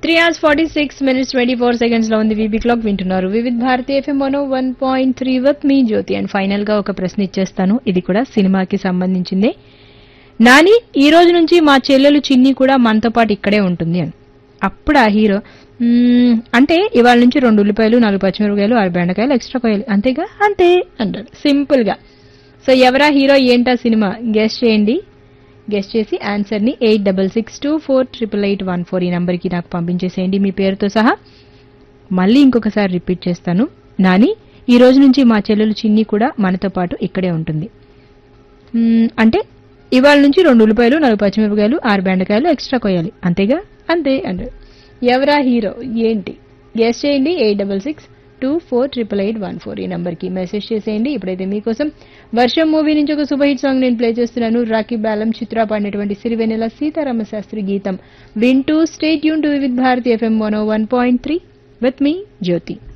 3 hours 46 minutes 24 seconds లో ఉంది VB clock వింటున్నారు Vividh Bharati FM 101.3 with me Jyothi and final గా ఒక ప్రశ్న ఇచ్చేస్తాను ఇది కూడా సినిమాకి సంబంధించిందే నాని ఈ రోజు నుంచి మా చెల్లెలు చిన్ని కూడా మనతో పాటు ఇక్కడే ఉంటుంది అని అప్పుడు ఆ హీరో అంటే ఇవాళ నుంచి 2 ఉల్లిపాయలు 4 పచ్చిమిరపకాయలు 6 బెండకాయలు ఎక్స్ట్రా కోయాలి అంతేగా అంతే అంటారు సింపుల్ గా సో ఎవరా హీరో ఏంటా సినిమా గెస్ట్ చేయండి గెస్ట్ చేసి ఆన్సర్ ని 8662488814 ఈ నంబర్ కి నాకు పంపించేసేయండి మీ పేరుతో సహా మళ్ళీ ఇంకొకసారి రిపీట్ చేస్తాను నాని ఈ రోజు నుంచి మా చెల్లెలు చిన్ని కూడా మనతో పాటు ఇక్కడే ఉంటుంది అంటే ఇవాళ నుంచి 2 ఉల్లిపాయలు 4 పచ్చిమిరపకాయలు 6 బెండకాయలు ఎక్స్ట్రా కోయాలి అంతేగా అంతే అంటే ఎవరా హీరో ఏంటి గెస్ట్ చేయండి 8662488814 ఈ నంబర్ కి మెసేజ్ చేసేయండి ఇప్పుడైతే మీకోసం వర్షం మూవీ నుంచి ఒక సూపర్ హిట్ సాంగ్ నేను ప్లే చేస్తున్నాను రాఖీ బాలం చిత్ర పాడినటువంటి సిరివెన్నెల సీతారామ శాస్త్రి గీతం వింటూ stay tune to with Bharati FM 101.3 with me Jyothi